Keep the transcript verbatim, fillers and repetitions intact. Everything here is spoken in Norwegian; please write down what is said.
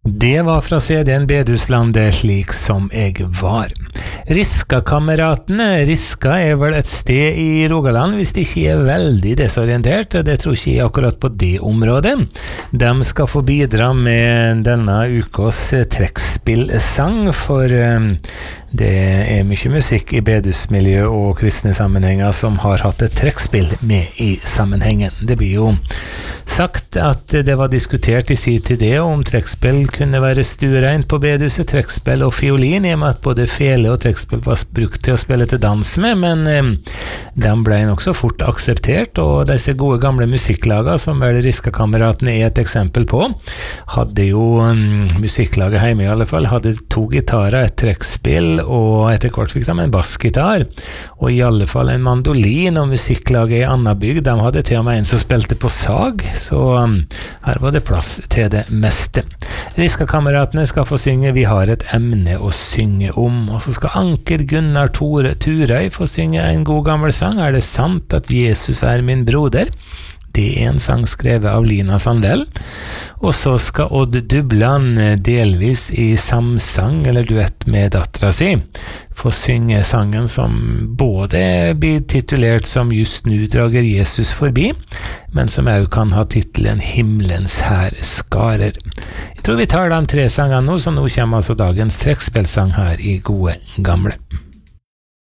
Det var fra C D-en Beduslandet slik som jeg var. Riska-kameratene, Riska er vel et sted i Rogaland, hvis de ikke er veldig desorientert, det tror ikke jeg akkurat på det området. De skal få bidra med denne ukos trekkspillsang, for um, det er mye musikk i bedusmiljø og kristne sammenhenger som har hatt et trekkspill med i sammenhengen. Det blir jo sagt at det var diskutert i sin tid det om trekkspill kunne være stuereint på beduset, trekkspill og fiolin, i og med at både fele og trekkspill var brukt til å spille til dans med, men eh, de ble nok så fort akseptert, og disse gode gamle musikklager, som vel Riska-kameratene er et eksempel på, hadde jo um, musikklaget hjemme i alle fall, hadde to gitarer, et trekkspill, og etter hvert fikk de en bassgitar, og i alle fall en mandolin, og musikklaget i Annabygd, de hadde til og med en som spilte på sag, så um, her var det plass til det meste. Riska-kameratene skal få synge Vi har et emne å synge om, og så skal Anker Gunnar Tore Turøy få synge en god gammel sang, Er det sant at Jesus er min broder? Det er en sang skrevet av Lina Sandell. Og så skal Odd Dubland delvis i samsang eller duett med dattera si få synge sangen som både blir titulert som Just nu drager Jesus forbi, men som også kan ha titelen Himmelens hærskarer. Jeg tror vi tar de tre sangene nå, så nå kommer altså dagens trekkspillsang her i Gode Gamle.